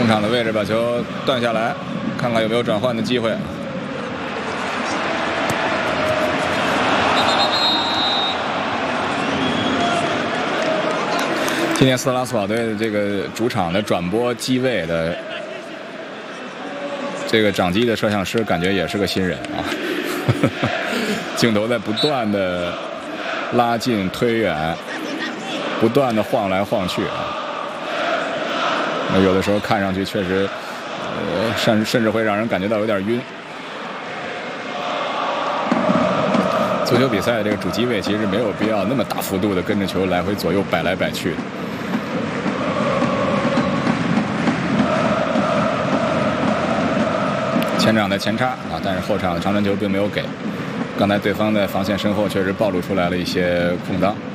中场的位置把球断下来，看看有没有转换的机会。今年斯特拉斯堡队的这个主场的转播机位的这个掌机的摄像师，感觉也是个新人啊。镜头在不断的拉近、推远，不断的晃来晃去啊。那有的时候看上去确实，甚至会让人感觉到有点晕。足球比赛的这个主机位其实没有必要那么大幅度的跟着球来回左右摆来摆去的。前场的前插啊，但是后场的长传球并没有给。刚才对方的防线身后确实暴露出来了一些空当。